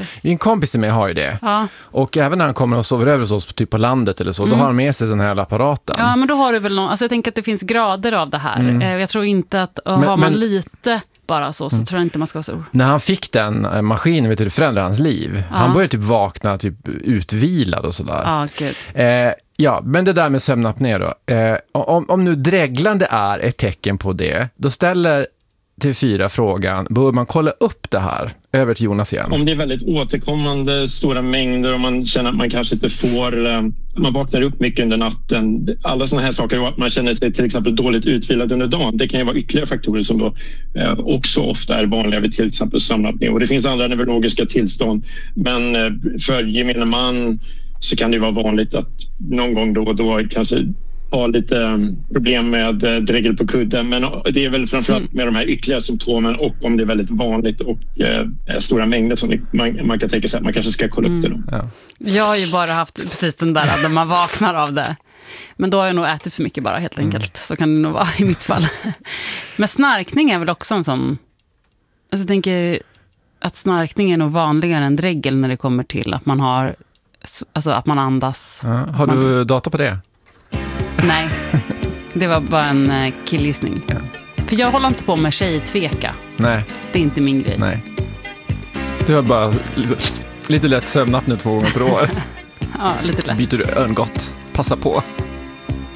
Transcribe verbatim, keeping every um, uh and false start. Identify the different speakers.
Speaker 1: Min kompis till mig har ju det.
Speaker 2: Ja.
Speaker 1: Och även när han kommer och sover över hos oss typ på landet eller så, mm. då har han med sig den här apparaten.
Speaker 2: Ja, men då har du väl någon, alltså jag tänker att det finns grader av det här. Mm. Jag tror inte att men, har man men, lite bara så, så mm. tror jag inte man ska vara så. När
Speaker 1: han fick den maskinen, vet du, det förändrade hans liv. Ja. Han började typ vakna typ utvilad och sådär.
Speaker 2: Ja, gud.
Speaker 1: Eh, ja, men det där med sömnapné då. Eh, om, om nu dreglande är ett tecken på det, då ställer till fyra frågan, bör man kolla upp det här? Över till Jonas igen.
Speaker 3: Om det är väldigt återkommande stora mängder och man känner att man kanske inte får, man vaknar upp mycket under natten, alla sådana här saker, och att man känner sig till exempel dåligt utvilad under dagen, det kan ju vara ytterligare faktorer som då eh, också ofta är vanliga vid till exempel sömnapné. Och det finns andra neurologiska tillstånd, men eh, för gemene man så kan det vara vanligt att någon gång då och då kanske har lite problem med dregel på kudden, men det är väl framförallt med de här ytterligare symptomen, och om det är väldigt vanligt och eh, stora mängder som man, man kan tänka sig att man kanske ska kolla upp det då.
Speaker 1: Ja.
Speaker 2: Jag har ju bara haft precis den där där man vaknar av det, men då har jag nog ätit för mycket bara helt enkelt, mm. så kan det nog vara i mitt fall. Men snarkning är väl också en sån, alltså jag tänker att snarkning är nog vanligare än dregel när det kommer till att man har, alltså att man andas.
Speaker 1: Ja. Har du
Speaker 2: man...
Speaker 1: data på det?
Speaker 2: Nej, det var bara en killgissning.
Speaker 1: Ja.
Speaker 2: För jag håller inte på med tjejtveka.
Speaker 1: Nej.
Speaker 2: Det är inte min grej.
Speaker 1: Nej. Du har bara lite, lite lätt sömnapné två gånger per år.
Speaker 2: Ja, lite lätt.
Speaker 1: Byter du örngott. Passa på.